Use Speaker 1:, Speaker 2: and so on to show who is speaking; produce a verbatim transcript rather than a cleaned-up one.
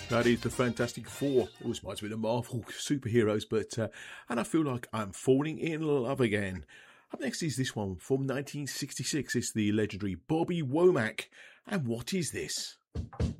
Speaker 1: That is the Fantastic Four. It was reminds me of the Marvel superheroes, but uh, and I feel like I'm falling in love again. Up next is this one from nineteen sixty-six. It's the legendary Bobby Womack. And what is this?